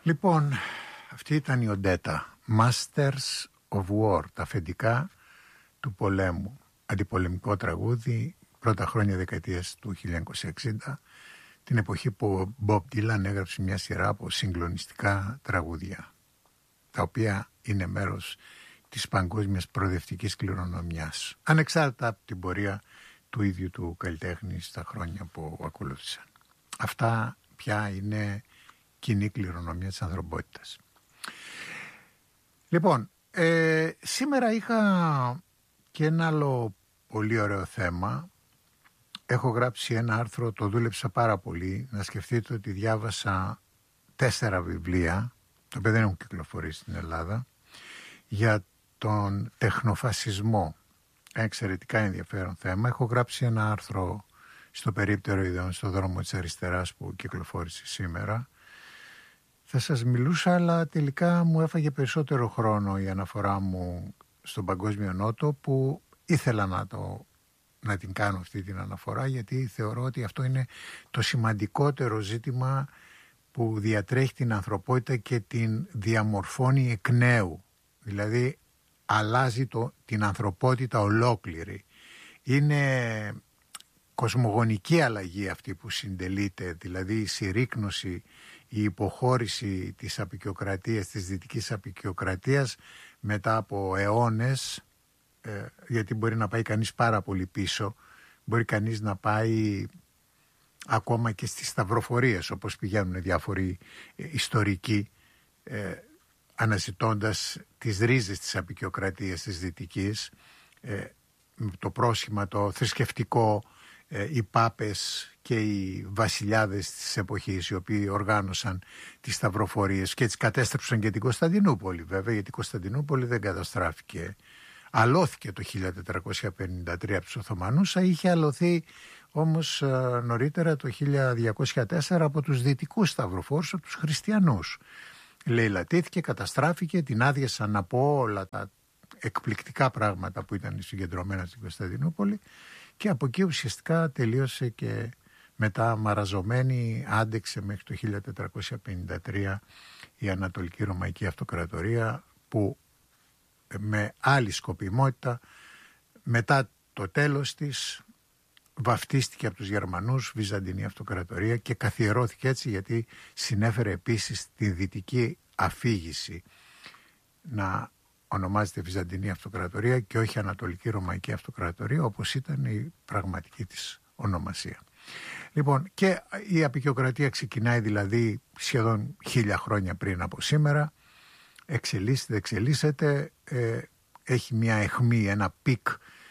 Λοιπόν, αυτή ήταν η Οντέτα, Masters of War, τα αφεντικά του πολέμου. Αντιπολεμικό τραγούδι, πρώτα χρόνια δεκαετίας του 1960, την εποχή που ο Bob Dylan έγραψε μια σειρά από συγκλονιστικά τραγούδια, τα οποία είναι μέρος της παγκόσμιας προοδευτικής κληρονομιάς, ανεξάρτητα από την πορεία του ίδιου του καλλιτέχνη στα χρόνια που ακολούθησαν. Αυτά πια είναι κοινή κληρονομιά της ανθρωπότητας. Λοιπόν, σήμερα είχα και ένα άλλο πολύ ωραίο θέμα. Έχω γράψει ένα άρθρο, το δούλεψα πάρα πολύ. Να σκεφτείτε ότι διάβασα 4 βιβλία, τα οποία δεν έχουν κυκλοφορήσει στην Ελλάδα, για τον τεχνοφασισμό. Εξαιρετικά ενδιαφέρον θέμα. Έχω γράψει ένα άρθρο στο περίπτερο Ιδεών, στο δρόμο της αριστεράς, που κυκλοφόρησε σήμερα. Θα σας μιλούσα, αλλά τελικά μου έφαγε περισσότερο χρόνο η αναφορά μου στον Παγκόσμιο Νότο, που ήθελα να την κάνω αυτή την αναφορά, γιατί θεωρώ ότι αυτό είναι το σημαντικότερο ζήτημα που διατρέχει την ανθρωπότητα και την διαμορφώνει εκ νέου. Δηλαδή αλλάζει την ανθρωπότητα ολόκληρη. Είναι κοσμογονική αλλαγή αυτή που συντελείται, δηλαδή η συρρίκνωση, η υποχώρηση της αποικιοκρατίας, της δυτικής αποικιοκρατίας μετά από αιώνες, γιατί μπορεί να πάει κανείς πάρα πολύ πίσω, μπορεί κανείς να πάει ακόμα και στις σταυροφορίες, όπως πηγαίνουν διάφοροι ιστορικοί, αναζητώντας τις ρίζες της αποικιοκρατίας της δυτικής, το πρόσχημα, το θρησκευτικό, οι πάπες και οι βασιλιάδες της εποχής, οι οποίοι οργάνωσαν τις σταυροφορίες και τις κατέστρεψαν και την Κωνσταντινούπολη, βέβαια, γιατί η Κωνσταντινούπολη δεν καταστράφηκε. Αλώθηκε το 1453 από τους Οθωμανούς, είχε αλωθεί όμως νωρίτερα το 1204 από τους δυτικούς σταυροφόρους, από τους χριστιανούς. Λαιλατήθηκε, καταστράφηκε, την άδειασαν από όλα τα εκπληκτικά πράγματα που ήταν συγκεντρωμένα στην Κωνσταντινούπολη, και από εκεί ουσιαστικά τελείωσε και μετά μαραζωμένη άντεξε μέχρι το 1453 η Ανατολική Ρωμαϊκή Αυτοκρατορία, που με άλλη σκοπιμότητα μετά το τέλος της βαφτίστηκε από τους Γερμανούς Βυζαντινή Αυτοκρατορία και καθιερώθηκε έτσι, γιατί συνέφερε επίσης τη δυτική αφήγηση να ονομάζεται Βυζαντινή Αυτοκρατορία και όχι Ανατολική Ρωμαϊκή Αυτοκρατορία, όπως ήταν η πραγματική της ονομασία. Λοιπόν, και η αποικιοκρατία ξεκινάει δηλαδή σχεδόν 1000 χρόνια πριν από σήμερα, εξελίσσεται, έχει μια αιχμή, ένα πικ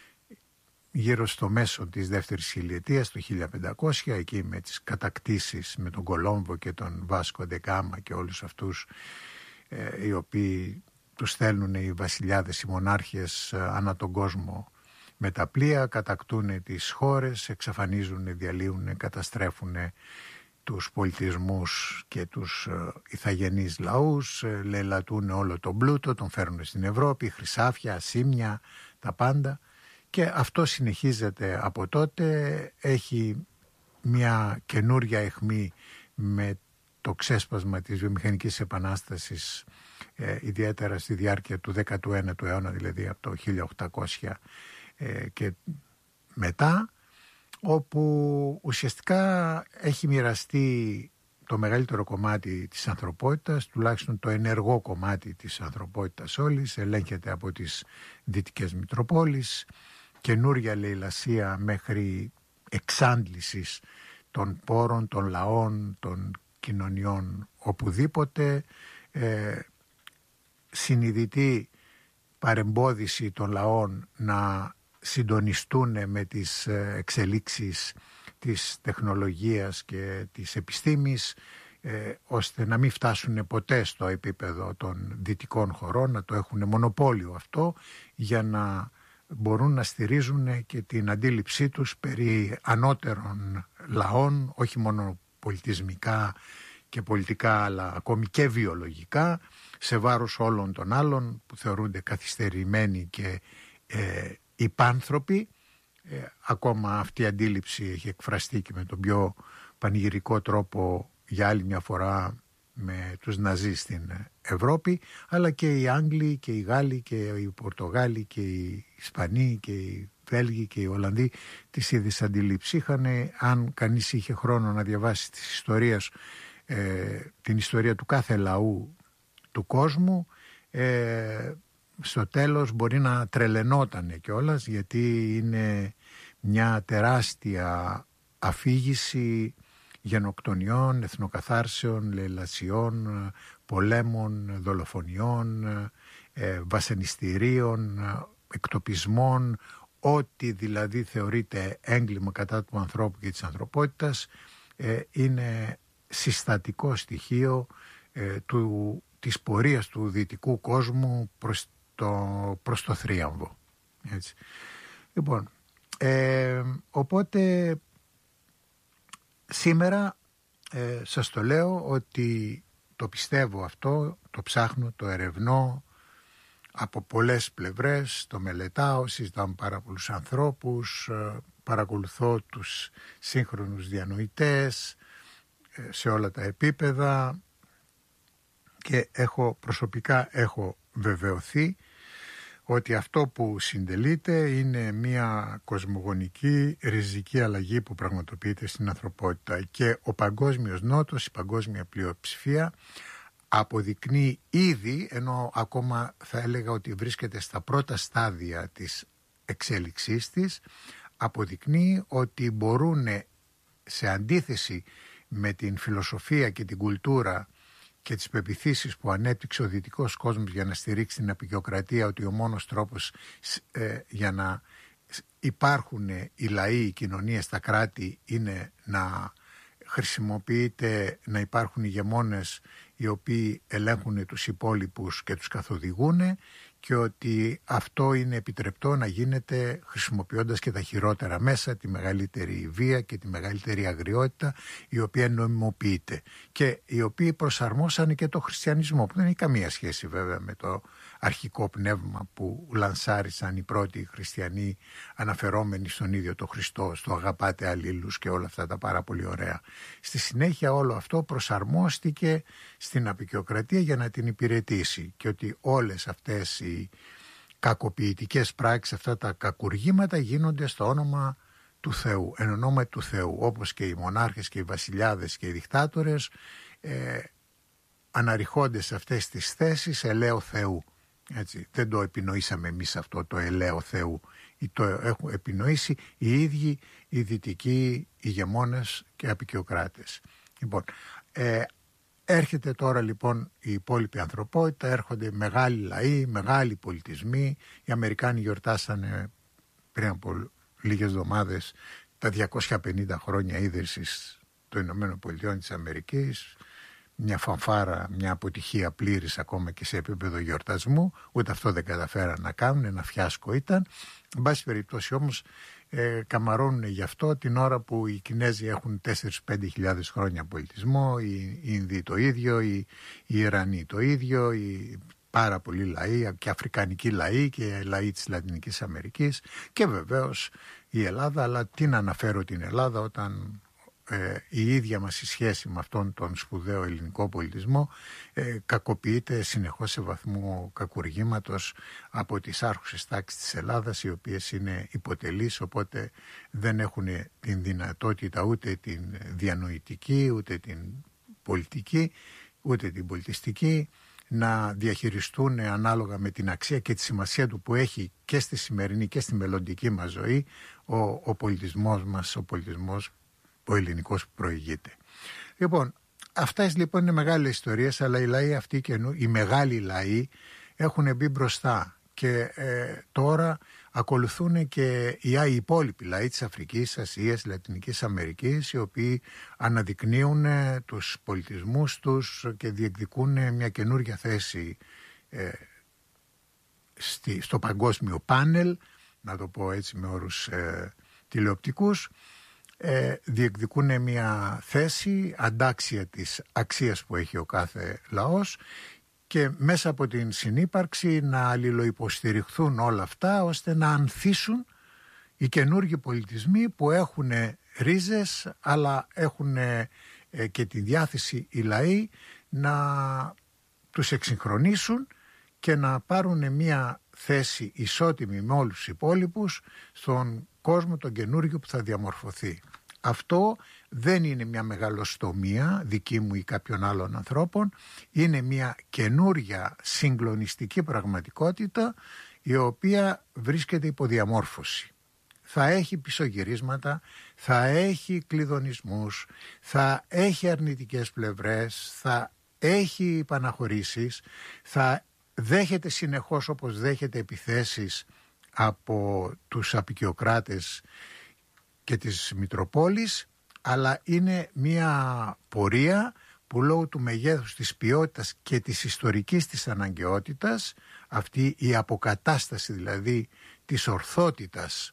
γύρω στο μέσο της δεύτερης χιλιετίας, το 1500, εκεί με τις κατακτήσεις με τον Κολόμβο και τον Βάσκο ντε Γκάμα και όλους αυτούς οι οποίοι τους στέλνουν οι βασιλιάδες, οι μονάρχες ανά τον κόσμο με τα πλοία, κατακτούν τις χώρες, εξαφανίζουν, διαλύουν, καταστρέφουν τους πολιτισμούς και τους ηθαγενείς λαούς, λαιλατούν όλο τον πλούτο, τον φέρνουν στην Ευρώπη, χρυσάφια, ασήμια, τα πάντα, και αυτό συνεχίζεται από τότε. Έχει μια καινούρια αιχμή με το ξέσπασμα της βιομηχανικής επανάστασης, ιδιαίτερα στη διάρκεια του 19ου αιώνα, δηλαδή από το 1800 και μετά, όπου ουσιαστικά έχει μοιραστεί το μεγαλύτερο κομμάτι της ανθρωπότητας, τουλάχιστον το ενεργό κομμάτι της ανθρωπότητας όλης, ελέγχεται από τις δυτικές Μητροπόλεις, καινούρια λαιλασία μέχρι εξάντλησης των πόρων, των λαών, των κοινωνιών οπουδήποτε, συνειδητή παρεμπόδιση των λαών να συντονιστούν με τις εξελίξεις της τεχνολογίας και της επιστήμης, ώστε να μην φτάσουν ποτέ στο επίπεδο των δυτικών χωρών, να το έχουν μονοπόλιο αυτό, για να μπορούν να στηρίζουν και την αντίληψή τους περί ανώτερων λαών, όχι μόνο πολιτισμικά και πολιτικά, αλλά ακόμη και βιολογικά, σε βάρος όλων των άλλων που θεωρούνται καθυστερημένοι και υπάνθρωποι. Ακόμα αυτή η αντίληψη έχει εκφραστεί και με τον πιο πανηγυρικό τρόπο για άλλη μια φορά με τους Ναζί στην Ευρώπη, αλλά και οι Άγγλοι και οι Γάλλοι και οι Πορτογάλοι και οι Ισπανοί και οι Βέλγοι και οι Ολλανδοί τις ίδιες αντιλήψεις είχαν. Αν κανείς είχε χρόνο να διαβάσει τις ιστορίες, την ιστορία του κάθε λαού του κόσμου, στο τέλος μπορεί να τρελαινότανε κιόλας, γιατί είναι μια τεράστια αφήγηση γενοκτονιών, εθνοκαθάρσεων, λαιλασιών, πολέμων, δολοφονιών, βασανιστήριων, εκτοπισμών, ό,τι δηλαδή θεωρείται έγκλημα κατά του ανθρώπου και της ανθρωπότητας, είναι συστατικό στοιχείο της πορείας του δυτικού κόσμου προς το θρίαμβο. Έτσι. Λοιπόν, οπότε σήμερα σας το λέω ότι το πιστεύω αυτό, το ψάχνω, το ερευνώ από πολλές πλευρές, το μελετάω, συζητάω με πάρα πολλούς ανθρώπους, παρακολουθώ τους σύγχρονους διανοητές σε όλα τα επίπεδα και προσωπικά έχω βεβαιωθεί ότι αυτό που συντελείται είναι μια κοσμογονική ριζική αλλαγή που πραγματοποιείται στην ανθρωπότητα, και ο Παγκόσμιος Νότος, η παγκόσμια πλειοψηφία, αποδεικνύει ήδη, ενώ ακόμα θα έλεγα ότι βρίσκεται στα πρώτα στάδια της εξέλιξής της, αποδεικνύει ότι μπορούν, σε αντίθεση με την φιλοσοφία και την κουλτούρα και τις πεποιθήσεις που ανέπτυξε ο δυτικός κόσμος για να στηρίξει την απεικιοκρατία, ότι ο μόνος τρόπος για να υπάρχουν οι λαοί, οι κοινωνίες, τα κράτη είναι να χρησιμοποιείται, να υπάρχουν ηγεμόνες οι οποίοι ελέγχουν τους υπόλοιπους και τους καθοδηγούν, και ότι αυτό είναι επιτρεπτό να γίνεται χρησιμοποιώντας και τα χειρότερα μέσα, τη μεγαλύτερη βία και τη μεγαλύτερη αγριότητα, η οποία νομιμοποιείται, και οι οποίοι προσαρμόσανε και το χριστιανισμό, που δεν έχει καμία σχέση βέβαια με το αρχικό πνεύμα που λανσάρισαν οι πρώτοι χριστιανοί, αναφερόμενοι στον ίδιο τον Χριστό, στο αγαπάτε αλλήλους και όλα αυτά τα πάρα πολύ ωραία. Στη συνέχεια όλο αυτό προσαρμόστηκε στην απεικιοκρατία για να την υπηρετήσει, και ότι όλες αυτές οι κακοποιητικές πράξεις, αυτά τα κακουργήματα γίνονται στο όνομα του Θεού, εν ονόματι του Θεού, όπως και οι μονάρχες και οι βασιλιάδες και οι δικτάτορες αναρριχώνται σε αυτές τις θέσεις ελαίο Θεού. Έτσι, δεν το επινοήσαμε εμείς αυτό το ελαίο Θεού, το έχουν επινοήσει οι ίδιοι οι δυτικοί ηγεμόνες και απεικιοκράτες. Λοιπόν, έρχεται τώρα λοιπόν η υπόλοιπη ανθρωπότητα, έρχονται μεγάλοι λαοί, μεγάλοι πολιτισμοί. Οι Αμερικάνοι γιορτάσανε πριν από λίγες εβδομάδες τα 250 χρόνια ίδρυσης των Ηνωμένων Πολιτειών της Αμερικής. Μια φανφάρα, μια αποτυχία πλήρης ακόμα και σε επίπεδο γιορτασμού, ούτε αυτό δεν καταφέραν να κάνουν, ένα φιάσκο ήταν. Εν πάση περιπτώσει όμως καμαρώνουν γι' αυτό την ώρα που οι Κινέζοι έχουν 4-5 χιλιάδες χρόνια πολιτισμό, οι Ινδοί το ίδιο, οι Ιρανοί το ίδιο, οι πάρα πολλοί λαοί και αφρικανικοί λαοί και λαοί της Λατινικής Αμερικής, και βεβαίως η Ελλάδα. Αλλά τι να αναφέρω την Ελλάδα όταν η ίδια μας η σχέση με αυτόν τον σπουδαίο ελληνικό πολιτισμό κακοποιείται συνεχώς σε βαθμό κακουργήματος από τις άρχουσες τάξεις της Ελλάδας, οι οποίες είναι υποτελείς, οπότε δεν έχουν την δυνατότητα ούτε την διανοητική, ούτε την πολιτική, ούτε την πολιτιστική να διαχειριστούν ανάλογα με την αξία και τη σημασία του που έχει και στη σημερινή και στη μελλοντική μας ζωή ο πολιτισμός μας, ο ελληνικός που προηγείται. Λοιπόν, αυτές λοιπόν είναι μεγάλες ιστορίες, αλλά οι λαοί αυτοί, οι μεγάλοι λαοί, έχουν μπει μπροστά και τώρα ακολουθούν και οι υπόλοιποι λαοί της Αφρικής, Ασίας, Λατινικής Αμερικής, οι οποίοι αναδεικνύουν τους πολιτισμούς τους και διεκδικούν μια καινούργια θέση στο παγκόσμιο πάνελ, να το πω έτσι με όρους τηλεοπτικούς. Διεκδικούν μια θέση αντάξια της αξίας που έχει ο κάθε λαός, και μέσα από την συνύπαρξη να αλληλοϊποστηριχθούν όλα αυτά, ώστε να ανθίσουν οι καινούργιοι πολιτισμοί που έχουν ρίζες, αλλά έχουν και τη διάθεση οι λαοί να τους εξυγχρονίσουν και να πάρουν μια θέση ισότιμη με όλους τους υπόλοιπους στον κόσμο τον καινούργιο που θα διαμορφωθεί. Αυτό δεν είναι μια μεγαλοστομία δική μου ή κάποιων άλλων ανθρώπων, είναι μια καινούρια συγκλονιστική πραγματικότητα η οποία βρίσκεται υπό διαμόρφωση. Θα έχει πισωγυρίσματα, θα έχει κλειδονισμούς, θα έχει αρνητικές πλευρές, θα έχει παναχωρήσεις, θα δέχεται συνεχώς όπως δέχεται επιθέσεις από τους αποικιοκράτες και της Μητροπόλης, αλλά είναι μια πορεία που λόγω του μεγέθους, της ποιότητας και της ιστορικής της αναγκαιότητας, αυτή η αποκατάσταση δηλαδή της ορθότητας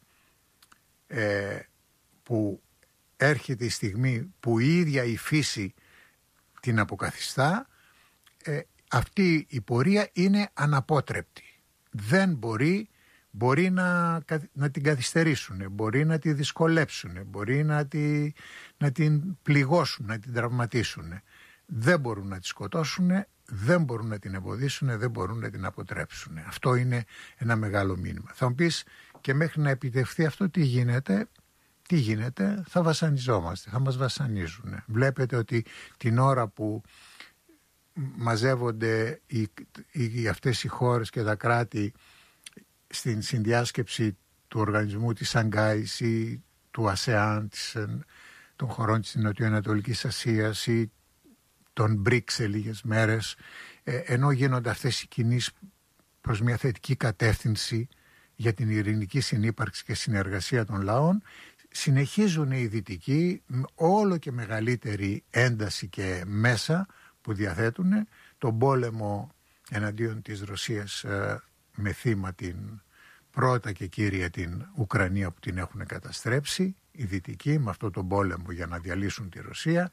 που έρχεται η στιγμή που η ίδια η φύση την αποκαθιστά, αυτή η πορεία είναι αναπότρεπτη. Δεν μπορεί να την καθυστερήσουν, μπορεί να τη δυσκολέψουν, μπορεί να την πληγώσουν, να την τραυματίσουν. Δεν μπορούν να τη σκοτώσουν, δεν μπορούν να την εμποδίσουν, δεν μπορούν να την αποτρέψουν. Αυτό είναι ένα μεγάλο μήνυμα. Θα μου πεις, και μέχρι να επιτευχθεί αυτό τι γίνεται, θα βασανιζόμαστε, θα μας βασανίζουν. Βλέπετε ότι την ώρα που μαζεύονται αυτές οι χώρες και τα κράτη στην συνδιάσκεψη του οργανισμού της Σανγκάης ή του ΑΣΕΑΝ, των χωρών της Νοτιοανατολικής Ασίας ή των BRICS σε λίγες μέρες, ενώ γίνονται αυτές οι κινήσεις προς μια θετική κατεύθυνση για την ειρηνική συνύπαρξη και συνεργασία των λαών, συνεχίζουν οι Δυτικοί με όλο και μεγαλύτερη ένταση και μέσα που διαθέτουν τον πόλεμο εναντίον της Ρωσίας, με θύμα την πρώτα και κύρια την Ουκρανία που την έχουν καταστρέψει οι Δυτικοί με αυτό τον πόλεμο για να διαλύσουν τη Ρωσία.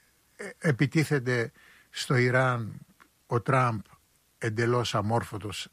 Επιτίθεται στο Ιράν ο Τραμπ εντελώς αμόρφωτος